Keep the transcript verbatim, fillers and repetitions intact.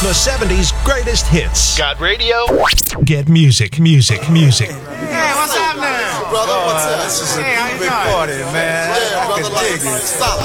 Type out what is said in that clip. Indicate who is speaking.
Speaker 1: The seventies greatest hits.
Speaker 2: Got radio?
Speaker 1: Get music, music, music.
Speaker 3: Hey, what's happening?
Speaker 4: Brother, what's up?
Speaker 3: This is a hey, big party, man.
Speaker 4: Yeah, brother, like, stop.